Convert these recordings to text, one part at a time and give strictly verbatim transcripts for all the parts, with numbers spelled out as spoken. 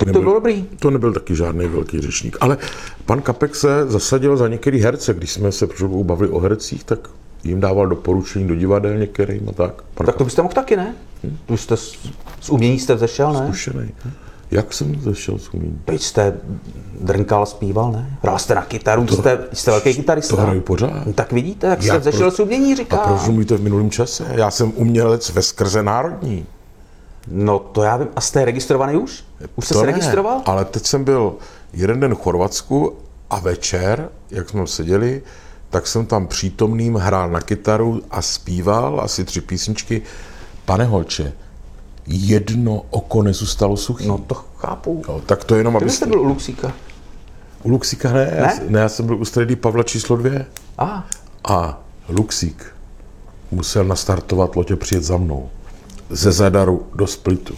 to nebyl, bylo dobrý. To nebyl taky žádný velký řečník. Ale pan Kapek se zasadil za některý herce. Když jsme se před bavili o hercích, tak jim dával doporučení do divadel některým a tak. Pan Tak to byste mohl taky, ne? Hm? Tu jste z, z umění jste vzešel, ne? Zkušenej. Jak jsem vzešel z umění? Teď jste drnkal, zpíval, ne? Hrál jste na kytaru, to, jste, jste velký kytarista. To hraju pořád. No, tak vidíte, jak jste vzešel pro, z umění, říká. A proč mluvíte v minulém čase? Já jsem umělec ve skrze národní. No to já vím. A jste registrovaný už? Už jste to se ne, registroval? Ale teď jsem byl jeden den v Chorvatsku a večer, jak jsme seděli, tak jsem tam přítomným hrál na kytaru a zpíval asi tři písničky. Pane Holče, jedno oko nezůstalo suchý. No to chápu. Jo, tak to jenom, abyste... Kde jste byl u Luxíka? U Luxíka ne, ne? Já, ne, já jsem byl u Stredy Pavla číslo dvě. A. A Luxík musel nastartovat lotě přijet za mnou. Ze Zadaru do Splitu.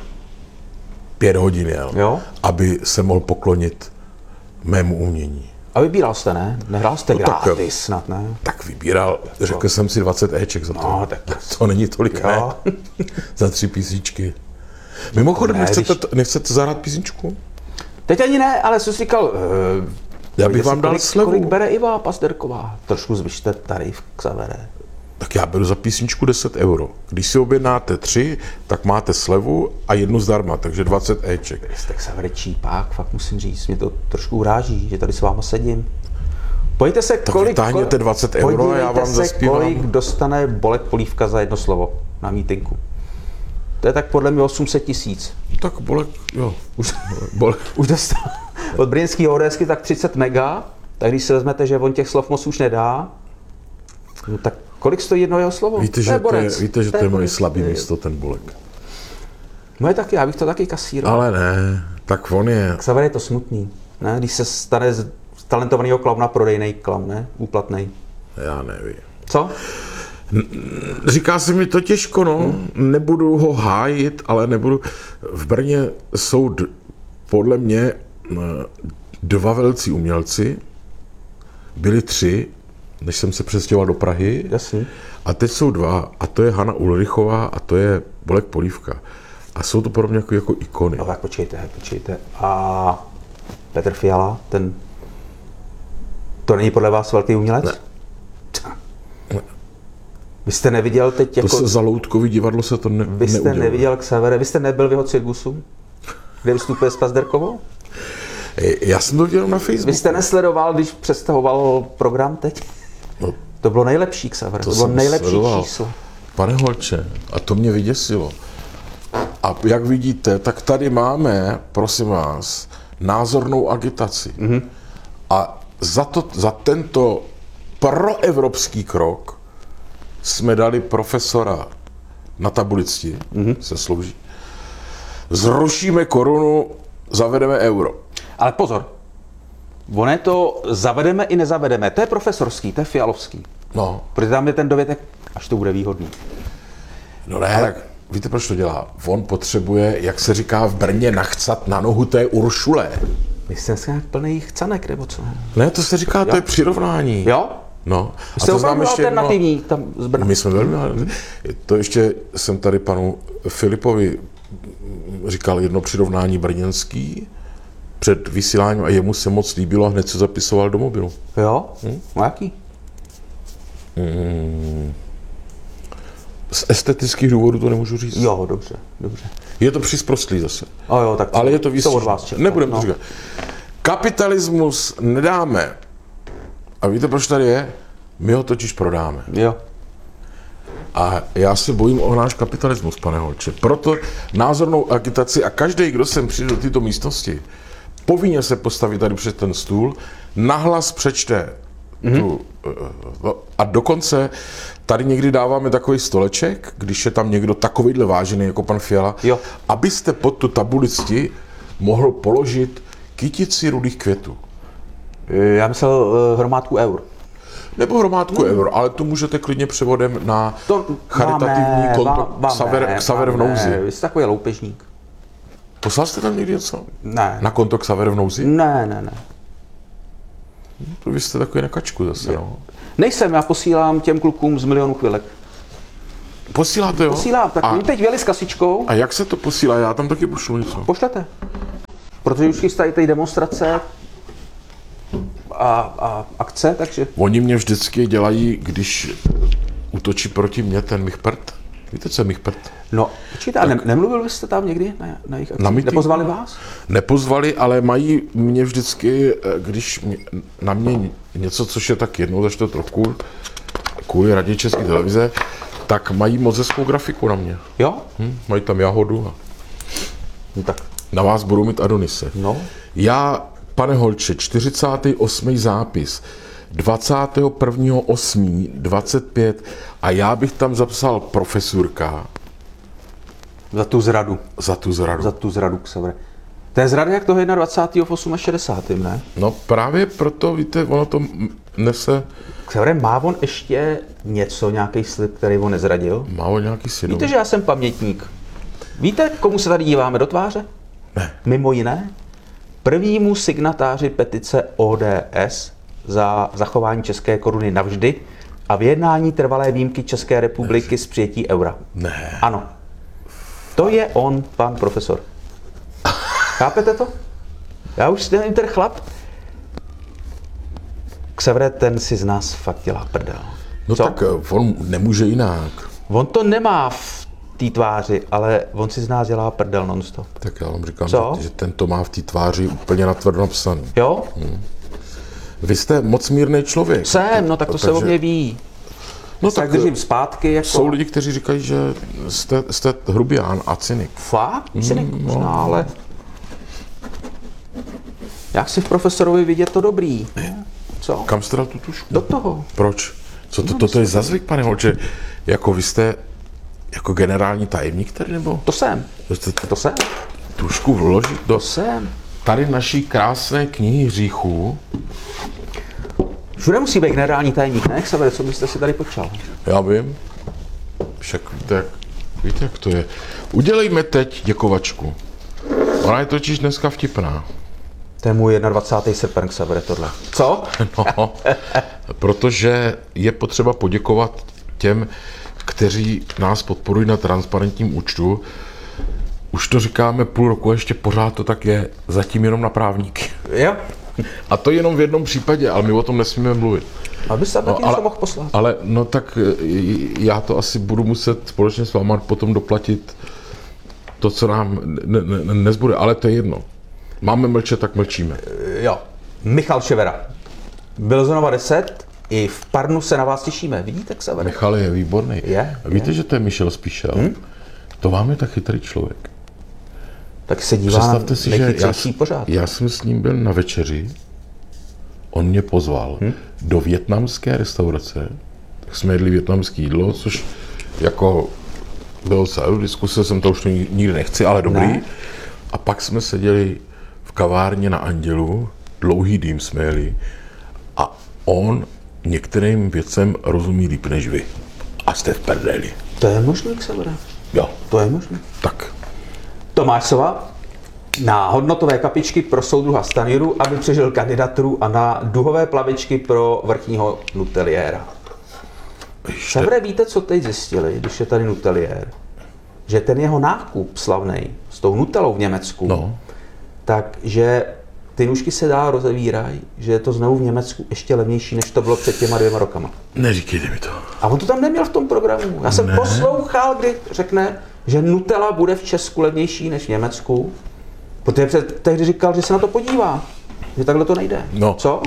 Pět hodin jel, jo? Aby se mohl poklonit mému umění. A vybíral jste, ne? Nehrál jste no, gratis snad, ne? Tak vybíral, jako... řekl jsem si dvacet éček za to. No, tak to není tolik, ne? Za tři písničky. Mimochodem, nechcete, když... nechcete zahrát písničku? Teď ani ne, ale jsem si říkal, uh, já bych vám dal kolik, slevu. Kolik bere Iva Pazderková? Trošku zvyšte tarif, Xavere. Tak já beru za písničku deset euro. Když si objednáte tři, tak máte slevu a jednu zdarma, takže dvacet éček. Vy jste Xavere čípák, fakt musím říct, mě to trošku uráží, že tady s váma sedím. Pojďte se, tak kolik, vytáhněte dvacet euro a já vám se, zaspívám. Kolik dostane Bolek Polívka za jedno slovo na mítinku. To je tak podle mě osm set tisíc. Tak Bolek, jo. Už, Bolek. Už dostal od brněnského ODSky tak třicet mega, tak když se vezmete, že on těch slov moc už nedá, no tak kolik stojí jedno jeho slovo? Víte, že to je, víte, že to je moje slabý místo, ten Bolek. No je taky, já bych to taky kasíroval. Ale ne, tak on je... Xaver je to smutný, ne? Když se stane z talentovaného klauna prodejnej klaun, ne? Úplatnej. Já nevím. Co? Říká se mi to těžko, no. Hmm. Nebudu ho hájit, ale nebudu... V Brně jsou d- podle mě dva velcí umělci. Byli tři, než jsem se přestěhoval do Prahy. Jasně. A teď jsou dva, a to je Hana Ulrichová a to je Bolek Polívka. A jsou to pro mě jako, jako ikony. No tak počkejte, počkejte. A Petr Fiala, ten... To není podle vás velký umělec? Ne. ne. Vy jste neviděl teď jako... To se za Loutkový divadlo se to ne, Vy jste neudělalo. neviděl Xavere, vy jste nebyl v jeho cirkusu? Kde vystupuje s Pazderkovou? Já jsem to viděl na Facebooku. Vy jste nesledoval, když představoval program teď? No, to bylo nejlepší, Xavere, to, to bylo nejlepší sledoval. Číslo. Pane Holče, a to mě vyděsilo. A jak vidíte, tak tady máme, prosím vás, názornou agitaci. Mm-hmm. A za, to, za tento proevropský krok jsme dali profesora na tabulici, mm-hmm. se slouží. Zrušíme korunu, zavedeme euro. Ale pozor, ono je to zavedeme i nezavedeme. To je profesorský, to je fialovský. No. Protože tam je ten dovětek, až to bude výhodný. No ne, ale... víte, proč to dělá? On potřebuje, jak se říká v Brně, nachcat na nohu té Uršule. Vy jste nějak plný chcanek, nebo co? Ne, to se říká, jo. To je přirovnání. Jo? No. Vy jste opravdu alternativní jedno... tam z Brna. My jsme velmi... To ještě jsem tady panu Filipovi říkal jedno přirovnání brněnský před vysíláním a jemu se moc líbilo a hned se zapisoval do mobilu. Jo? Hm? No jaký? Hmm. Z estetických důvodů to nemůžu říct. Jo, dobře, dobře. Je to přisprostlý zase. O jo, tak ale je to výstižné. od vás čekat. Nebudeme no. to říkat. Kapitalismus nedáme. A víte, proč tady je? My ho totiž prodáme. Jo. A já se bojím o náš kapitalismus, pane Holče. Proto názornou agitaci a každý, kdo sem přijde do této místnosti, povinně se postavit tady před ten stůl, nahlas přečte mm-hmm. tu, a dokonce tady někdy dáváme takový stoleček, když je tam někdo takovýhle vážený jako pan Fiala, jo. abyste pod tu tabulici mohl položit kytici rudých květů. Já myslel uh, hromádku eur. Nebo hromádku no. eur, ale to můžete klidně převodem na to charitativní máme, konto máme, Xaver, Xaver v nouzi. Vy jste takový loupežník. Poslal jste tam někdy něco? Ne. Na konto Xaver v nouzi? Ne, ne, ne. To vy jste takový na kačku zase, jo. No. Nejsem, já posílám těm klukům z Milionu chvilek. Posíláte, jo? Posílám, tak a, teď věli s kasičkou. A jak se to posílá? Já tam taky pošlu něco. Pošlete. protože už chystají tady demonstrace a, a akce, takže... Oni mě vždycky dělají, když útočí proti mně ten Michpert. Víte, co je Michpert? No, počkejte, a ne, nemluvil byste tam někdy na, na jejich akci? Na meetingu? Nepozvali vás? Nepozvali, ale mají mě vždycky, když mě, na mě něco, což je tak jednou za čtvrt roku, kvůli Radě České televize, tak mají moc hezkou grafiku na mě. Jo? Hm, mají tam jahodu a No tak, na vás budou mít Adonise. no. Já, pane Holče, čtyřicátý osmý zápis, dvacátého prvního osmého dvacet pět a já bych tam zapsal profesurka Za tu zradu. za tu zradu. Za tu zradu, Xavere. To je zrada jak toho dvacátého prvního v šedesátém osmém, ne? No právě proto, víte, ono to nese, Xavere, má on ještě něco, nějaký slib, který on nezradil? má o nějaký synom. Víte, že já jsem pamětník. Víte, komu se tady díváme do tváře? Ne. Mimo jiné, prvnímu signatáři petice O D S za zachování české koruny navždy a vyjednání trvalé výjimky České republiky z přijetí eura. Ne. Ano. To je on, pan profesor. Chápete to? Já už nevím, ten chlap. Xavere, ten si z nás fakt dělá prdel. No Co? tak on nemůže jinak. On to nemá v té tváři, ale on si z nás dělá prdel non-stop. Tak já vám říkám, Co? že, že ten to má v té tváři úplně natvrdo napsaný. Jo? Vy jste moc mírný člověk. Jsem, no tak to se o mě ví. No Tak tak držím zpátky, jako... jsou lidi, kteří říkají, že jste, jste hrubián a cynik. Fakt? Cynik možná, ale... Jak si v profesorovi vidět to dobrý? Co? Kam jste dal tu tušku? Do toho. Proč? Co to, to, to je za zvyk, pane Holče? Jako vy jste jako generální tajemník tady, nebo? To jsem. Jste To jsem. tušku vložit do To jsem. tady naší krásné knihy hříchů. Všude musí být generální tajemník, ne? Xavere, co byste si tady počal? Já vím. Však víte, jak, víte, jak to je. Udělejme teď děkovačku. Ona je totiž dneska vtipná. To je můj dvacátý první srpen, Xavere, tohle. Co? No, protože je potřeba poděkovat těm, kteří nás podporují na transparentním účtu. Už to říkáme půl roku, ještě pořád to tak je, zatím jenom na právníky. Jo. A to jenom v jednom případě, ale my o tom nesmíme mluvit. Aby se tam taky No, něco ale, mohl poslat. ale no tak já to asi budu muset společně s váma potom doplatit to, co nám ne, ne, nezbude, ale to je jedno. Máme mlčet, tak mlčíme. Jo. Michal Ševera. Bilzonova deset. I v Parnu se na vás těšíme. Vidíte, Xavere? Michal je výborný. Je, Víte, že to je Michel Spíšel? Hmm? To vám je tak chytrý člověk. Tak se dívá Představte na si, že já, nejchytřejší pořád. já jsem s ním byl na večeři, on mě pozval hmm? do vietnamské restaurace, tak jsme jedli vietnamské jídlo, což jako bylo celou diskuse, jsem to už nikdy nechci, ale dobrý. Ne. A pak jsme seděli v kavárně na Andělu, dlouhý dým jsme jeli a on některým věcem rozumí líp než vy. A jste v prdeli. To je možný, Xavere. Jo, To je možný. tak. Tomáš Sova na hodnotové kapičky pro soudruha Stanjuru, aby přežil kandidaturu, a na duhové plavičky pro vrchního nuteliéra. Xavere, víte, co teď zjistili, když je tady nuteliér? Že ten jeho nákup slavnej s tou nutelou v Německu, No. takže ty nůžky se dál rozevírají, že je to znovu v Německu ještě levnější, než to bylo před těma dvěma rokama. Neříkejte mi to. A on to tam neměl v tom programu. Já jsem Ne. poslouchal, kdy řekne, že Nutella bude v Česku levnější než v Německu, protože před, tehdy říkal, že se na to podívá, že takhle to nejde. No. Co?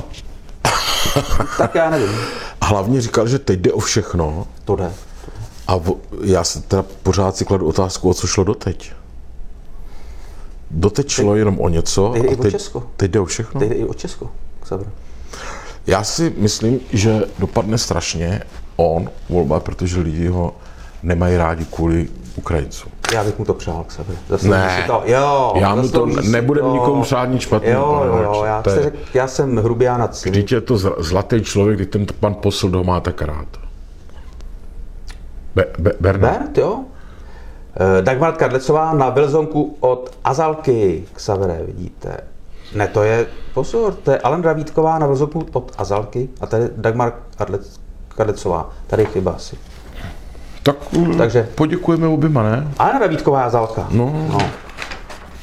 Tak já nevím. A hlavně říkal, že teď jde o všechno. To jde. A vo, já se teda pořád si kladu otázku, o co šlo doteď. Doteď šlo jenom o něco. teď jde a i o teď, Česko. teď jde o všechno. Teď jde i o Česko. Xavere. Já si myslím, že dopadne strašně on volba, protože lidi ho nemají rádi kvůli Ukrajincům. Já bych mu to přál, Xavere. Zaslouží Ne. si to. Jo, Já mu to zaslouží si nebudem to. nikomu přát nic špatného. Jo, pane jo, jo, Holče. já, To jste je- řek, já jsem hrubián a cynik. Vždyť je to zl- zlatý člověk, když ten pan posl ho má tak rád. Be, be, Bernard. Bernd, jo? Eh, Dagmar Kadlecová na Bilzonku od Azalky, Xavere, vidíte. Ne, to je, pozor, to je Alen Davítková na Bilzonku od Azalky a tady Dagmar Kadlec, Kadlecová. Tady je chyba asi. Tak Takže- poděkujeme oběma, ne? Alena Davítková a Azalka. No. no.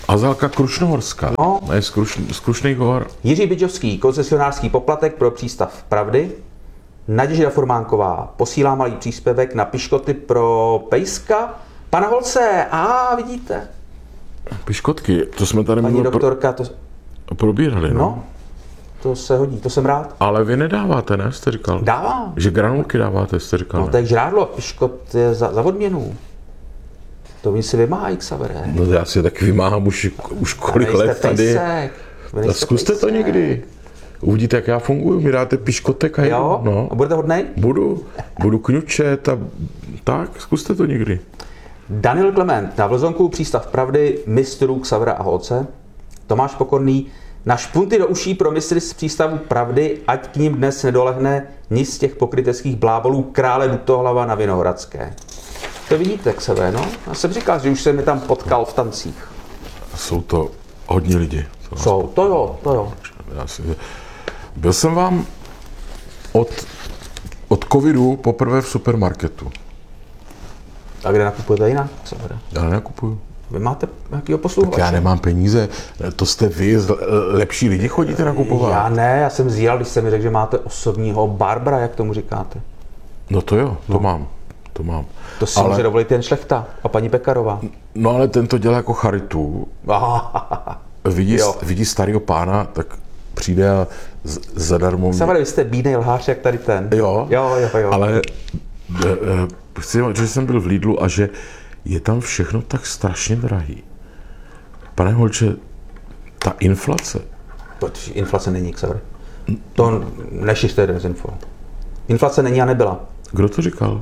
Azalka Krušnohorská. No. Je z, Kruš, z Krušných hor. Jiří Bydžovský, koncesionářský poplatek pro přístav Pravdy. Naděžda Formánková posílá malý příspěvek na piškoty pro Pejska. Pana Holce, a vidíte. Piškotky, to jsme tady Paní minule doktorka, to, pro, probírali, no. no, to se hodí, to jsem rád. Ale vy nedáváte, ne, jste říkal? Dávám. Že granulky dáváte, jste říkal, No ne? to je žrádlo, piškot je za, za odměnu. To oni si vymáhají, Xavere. No já si taky vymáhám už, už kolik Nejste let tady. pejsek. Vy A nejste zkuste to pejsek. někdy. Uvidíte, jak já funguji, mi dáte piškotek a jedu. Jo? No. A budete hodnej? Budu, budu kňučet a tak, zkuste to někdy. Daniel Klement na Vlzonku přístav Pravdy, mistrů Xavera a Holce. Tomáš Pokorný na špunty do uší pro mistry z přístavu Pravdy, ať k ním dnes nedolehne nic z těch pokryteckých blábolů krále Dutohlava na Vinohradské. To vidíte, Xaver, no? Já jsem říkal, že už jsem mi tam potkal v tancích. Jsou to hodně lidi. To Jsou, to jo, to jo. Já si, byl jsem vám od, od covidu poprvé v supermarketu. A kde nakupujete jinak, Xaver? Já nenakupuju. Vy máte nějakýho Tak posluchače? já nemám peníze. To jste vy, z- lepší lidi chodíte nakupovat. Já ne, já jsem zjíral, když jste mi řekl, že máte osobního Barbara, jak tomu říkáte. No to jo, to mám. To mám. To si ale, může dovolit jen Šlechta a paní Pekarová. No ale ten to dělá jako charitu. Vidí, Jo. vidí starého pána, tak přijde a z- zadarmo... mě- Xaver, vy jste bídnej lhář, jak tady ten. Jo, Jo, jo, jo. ale e, e, chci, říct, že jsem byl v Lidlu a že je tam všechno tak strašně drahý. Pane Holče, ta inflace, Protože inflace není, Xaver. To nešiřte dezinfo. Inflace není a nebyla. kdo to říkal?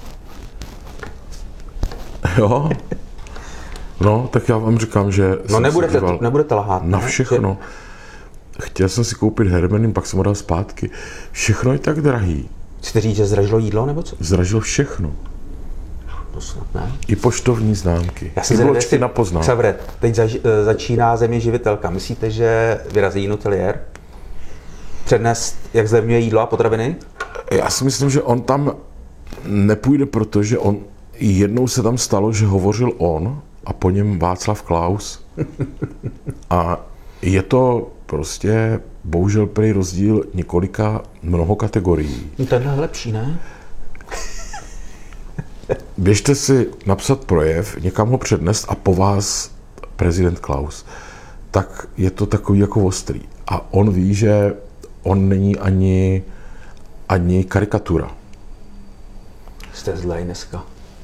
Jo? No, tak já vám říkám, že No jsem se nebudete, díval nebudete lhát. na ne? všechno. Chtěl jsem si koupit hermenin, pak jsem ho dal zpátky. Všechno je tak drahý. Chcete říct, že zdražilo jídlo, nebo co? Zdražil všechno. To snad ne. I poštovní známky. Já I jsem zvědavý, bločky jestli- na poznám. Xaver, teď zaž, eh, začíná země živitelka. Myslíte, že vyrazí Nutelier? Přednes, jak zlevňuje jídlo a potraviny? Já si myslím, že on tam nepůjde, protože on jednou se tam stalo, že hovořil on a po něm Václav Klaus. A je to prostě bohužel prý rozdíl několika mnoho kategorií. No, tenhle je lepší, ne? Běžte si napsat projev, někam ho přednést a po vás prezident Klaus. Tak je to takový jako ostrý. A on ví, že on není ani, ani karikatura. Jste zlej dneska.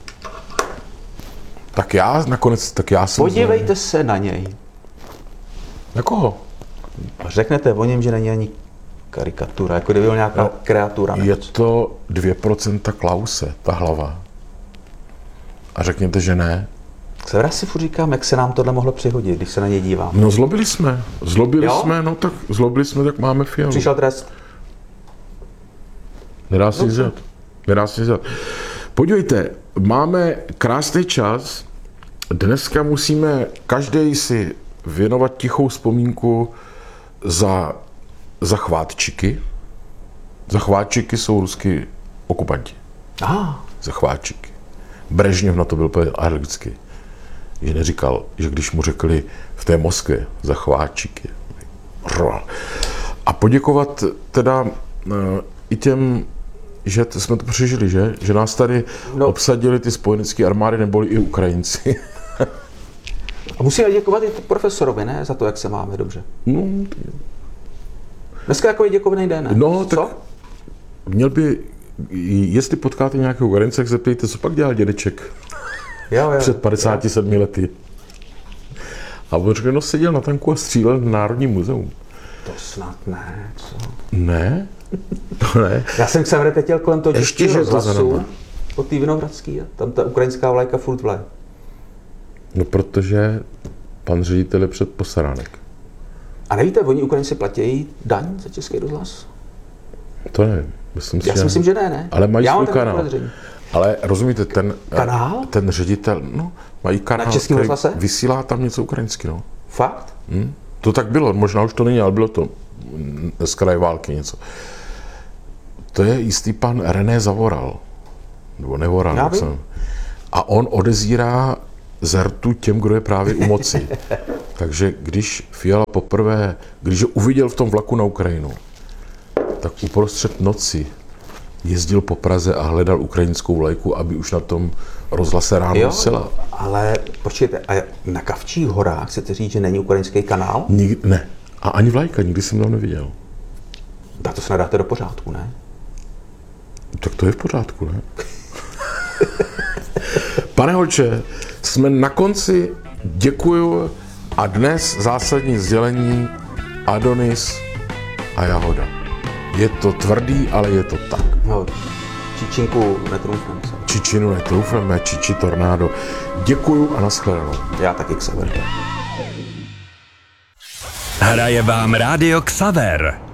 Tak já nakonec, tak já jsem... Podívejte se na něj. Na koho? A řeknete o něm, že není ani karikatura, jako kdyby byl nějaká No, kreatura. Je to dvě procenta Klause, ta hlava. A řekněte, že ne. Xaver, si furt říkám, jak se nám tohle mohlo přihodit, když se na něj dívám. No zlobili jsme. Zlobili Jo? jsme, no tak zlobili jsme, tak máme Fialu. Přišel trest. Nedá se nic dělat. Nedá se nic dělat. Podívejte, máme krásný čas. Dneska musíme každý si věnovat tichou vzpomínku za, za chvátčiky. Za chvátčiky jsou ruský okupanti. Aha, Za chvátčiky. Brežněv na to byl úplně alergický. Že neříkal, že když mu řekli v té Moskvě za chvátčiky. A poděkovat teda uh, i těm, že t- jsme to přežili, že? Že nás tady No. no. obsadili ty spojenecké armády, neboli i Ukrajinci. a musíme děkovat i profesorovi, ne? Za to, jak se máme dobře. No, Dneska jako je děkovný den, ne? no Co? tak měl by, jestli potkáte nějakého Ukrajince, tak zeptejte, co pak dělal dědeček Jo, jo. před padesáti sedmi lety. A on řekl, no seděl na tanku a střílel na Národní muzeum. To snad ne, co? Ne, to ne. Já jsem se teď jel kolem toho Ještě, českého že to za rozhlasu, náma. po té Vinohradský, a tam ta ukrajinská vlajka furt vle. No protože pan ředitel je před posaránek. A nevíte, oni Ukrajinci platí daň za český rozhlas? To nevím. Myslím si, Já si myslím, že ne, ne? Ale mají Já mám svůj takové kanál. podezření. Ale rozumíte, ten, Kanál? ten ředitel, no, mají kanál, Na Českém který rozhlase? vysílá tam něco ukrajinsky, no. Fakt? Hm? To tak bylo, možná už to není, ale bylo to z kraje války něco. To je jistý pan René Zavoral, nebo Nevoral, Já jak vím. jsem. A on odezírá z rtu těm, kdo je právě u moci. Takže když Fiala poprvé, když ho uviděl v tom vlaku na Ukrajinu, tak uprostřed noci jezdil po Praze a hledal ukrajinskou vlajku, aby už na tom rozhlase ráno vysílal. Ale počkejte, a na Kavčích horách chcete říct, že není ukrajinský kanál? Nik, ne. A ani vlajka, nikdy jsem tam neviděl. Tak to se nadáte do pořádku, ne? Tak to je v pořádku, ne? Pane Holče, jsme na konci, děkuju a dnes zásadní sdělení Adonis a Jahoda. Je to tvrdý, ale je to tak. No, čičinku netroufneme se. Čičinu netroufneme, čiči tornádo. Děkuju a nashledanou. Já taky Xaver. Hraje vám Rádio Xaver.